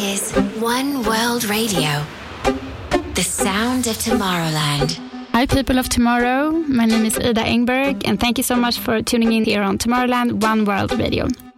Is One World Radio, the sound of Tomorrowland. Hi people of tomorrow, my name is Ida Engberg and thank you so much for tuning in here on Tomorrowland One World Radio.